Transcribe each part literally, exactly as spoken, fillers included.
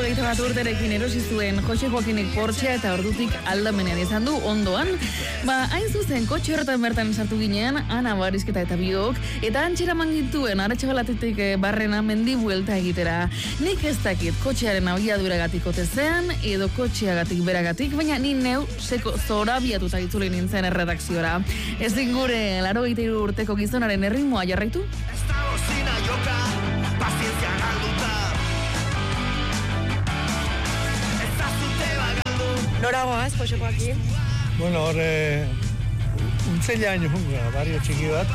hogeita bat urterekin erosi zuen Jose Joakinek Porschea eta ordutik aldamenean izan du ondoan. Ba, hain zuzen, kotxe horretan bertan sartu ginean, Ana Barizketa eta biok, eta antxera mangituen Aretxabalatetik barrena mendi buelta egitera. Nik ez dakit kotxearen abiaduragatik otezean, edo kotxeagatik beragatik, baina ni neu seko zorabiatuta itzuli nintzen erredakziora. Ezin gure laurogeita hiru urteko gizonaren erritmoa jarraitu? Nora goaz, Jose Joakin? Bueno, hor, eh, untzeila hain junga, barrio txiki bat.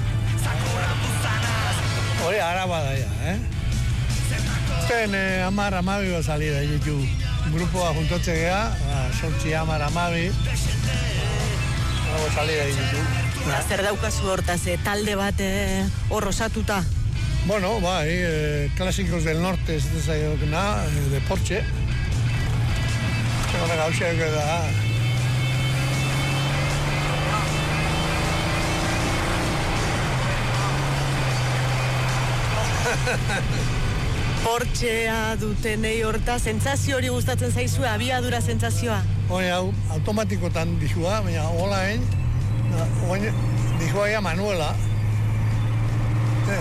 Hori, araba da ya, eh? Zen, eh, amar, amabi bat salida, ditu. Grupoa juntotze gea, sortzi amar, amabi. Hau salida ditu. Zer daukazu hortaz, eh, talde bat hor osatuta? Bueno, bai, eh, Clásicos del Norte, ez da zaiokena, eh, de Porsche. Hora gauziak da. Portxea dutenei horta, sentsazio hori gustatzen zaizue, abiadura sentsazioa? Hori hau, automatikotan dizua, baina hola hain, hori dizua ya manuela. Eh.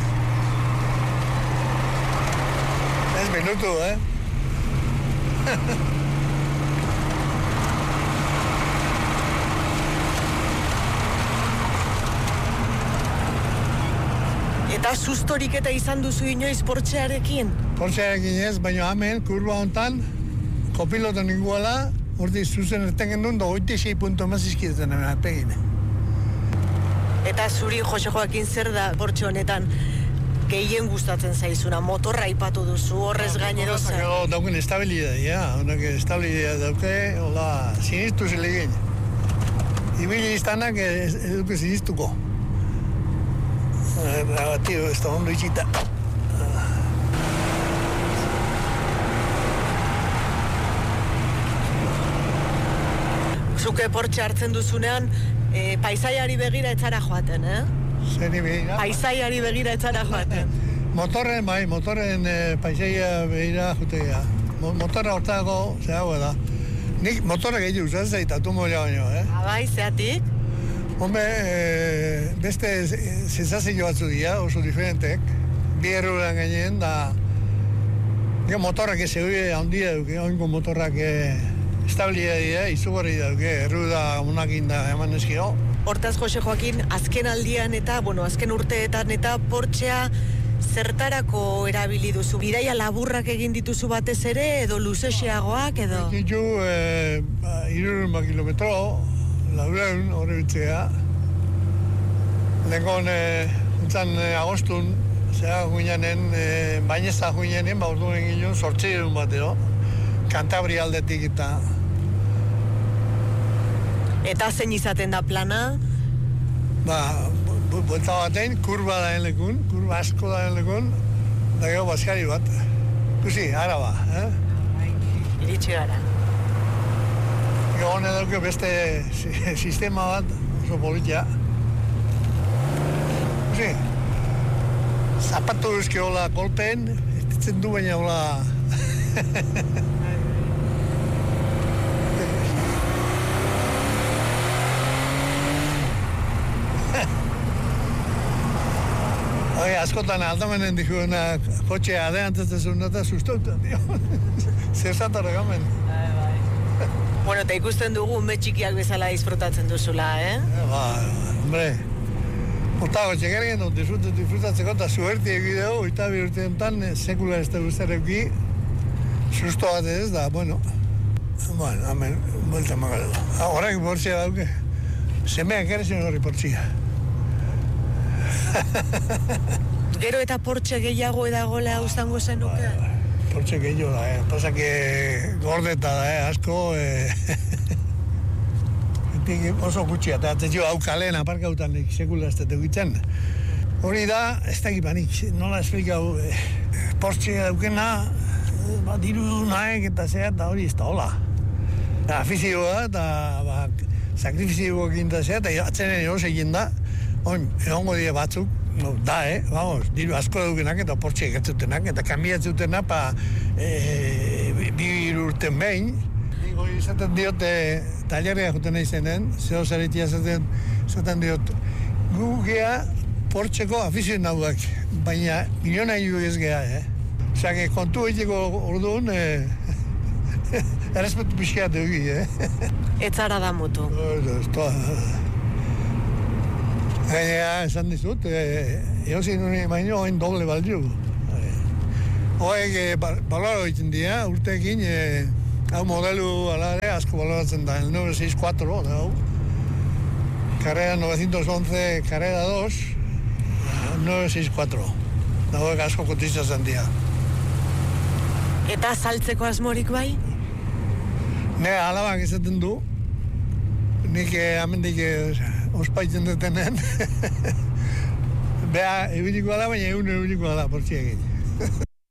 Ez minutu, eh? Eta sustorik eta izan duzu inoiz Portxearekin? Portxearekin ez, baina hemen, kurba hontan, kopiloto ninguela, urti zuzen ertengen duen, dogoiti sei punto mazizkietan hemen apegine. Eta zuri, Jose Joakin, zer da Portxe honetan gehien gustatzen zaizuna? Motorra aipatu duzu, horrez gainero zer? Dauken estabilidadia, honak estabilidadia dauke, hola, sinistu zilegin. Ibili iztanak ez duke sinistuko. Brava, tío, está ondo itxita. Zuke Portxe hartzen duzunean, e, paisaiari begira etzara joaten, eh? Zeri begira? Paisaiari begira etzara joaten. Motorren, bai, motorren e, paisaia begira jutea. Motorra hortago, zehago da. Nik motorra gehiago usatzen zaita, automobilea baino, eh? Abai, zeatik? Hombre, eh, beste sensazio batzu dira, oso diferentek. Bi erruran gainen, da... Ego motorrak ez egue handia duke, oinko motorrak estabilia dira, izugarri dauke, erru da unakin da eman eskio. Hortaz, Jose Joakin, azken aldian eta, bueno, azken urteetan eta Portxea zertarako erabili duzu? Bidaia laburrak egin dituzu batez ere, edo luzexeagoak, edo? Ditu, eh, irurun kilometro, laureun hori bitzea. Lehenko, e, untzan e, agostun, zera guinanen, e, bainezta guinanen, ba urdu egin sortzeirun batero, Kantabria aldetik eta... Eta zein izaten da plana? Ba, buelta batein, kurba daen lekun, kurba asko daen lekun, da gero baskari bat. Kusi, araba, eh? Iritsi gara. Egon eduke beste sistema bat, oso politia. Sí. Zapatu duzke hola kolpen, ez ditzen du baina hola... Oye, askotan aldamenen dikuena kotxe adeantatzen eta sustauta, tío. Zer zatara gamen. Bueno, eta ikusten dugu ume txikiak bezala disfrutatzen duzula, eh? Ba, hombre, portago txekerien dut disfrutatzeko eta suerti egideo, eta bi urte enten sekula ez da guztareuki, susto bat ez da, bueno, bueno, hamen, buelta magaldo. Horrek Portxea dauke, semeak ere zen horri Portxea. Gero eta Portxe gehiago edagoela ustango zenuke? Portxe gehiago da, eh? Pasa que gordeta da, eh? Asko, eh? Oso gutxi, eta atzio hau kalen aparkautan sekula ez dut egitzen. Hori da, ez da egipanik, nola esplikau, eh, Portxe daukena, ba, diru naek eta zea, eta hori ez da hola. Afizioa, eta ba, sakrifizioa eginda zea, eta atzenen eros egin da, oin, egongo die batzuk, no, da, eh, vamos, diru asko daukenak eta Portxe egatzutenak, eta kambiatzutenak, pa, e, bi urten behin. Nigo izaten diot, talerrea juten nahi zenen, zeo zaretia zaten, zaten diot, gu gea Portxeko afizionauak, baina miliona hiru ez geha, eh? Osea, kontu egiteko orduan, eh, errespetu pixkeat dugi, eh? Etzara da mutu. Ez toa. Gainera, esan dizut, eh, eozin hori baino, oin doble baldiu. Hoek eh, baloro egiten dira, urteekin, eh, hau modelu alare asko baloratzen da, el nueve seis cuatro, da hau. Carrera novecientos once, carrera dos, nueve seis cuatro. Da hauek asko kotizatzen dira. Eta saltzeko asmorik bai? Ne, alabak izaten du. Nik eh, amendik eh, ospaitzen dutenen. Beha, ebiliko da, baina egun ebiliko da, portxiekin.